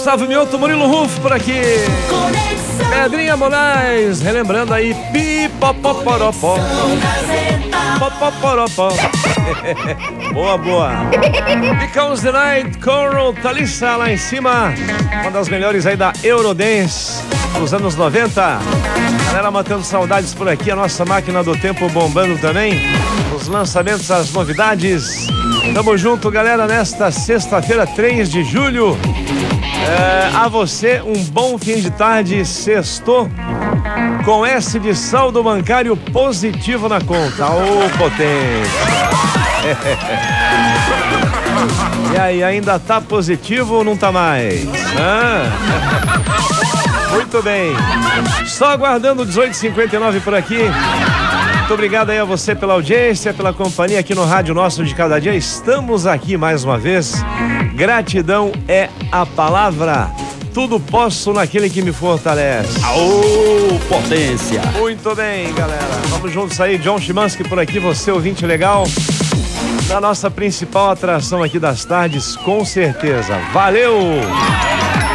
Gustavo Mioto, Murilo Rufo por aqui. Pedrinha Moraes, relembrando aí. Pipopoporopó. Popoporopó. Boa, boa. Becomes the Night, Coral, Thalissa lá em cima. Uma das melhores aí da Eurodance dos anos 90. Galera matando saudades por aqui. A nossa máquina do tempo bombando também. Os lançamentos, as novidades. Tamo junto, galera, nesta sexta-feira, 3 de julho. A você, um bom fim de tarde. Sextou com S de saldo bancário positivo na conta. Ô, potência. E aí, ainda tá positivo ou não tá mais? Muito bem. Só aguardando 18h59 por aqui. Muito obrigado aí a você pela audiência, pela companhia aqui no Rádio Nosso de Cada Dia. Estamos aqui mais uma vez. Gratidão é a palavra. Tudo posso naquele que me fortalece. Aô, potência. Muito bem, galera. Vamos juntos aí. John Chimansky por aqui, você ouvinte legal. Na nossa principal atração aqui das tardes, com certeza. Valeu!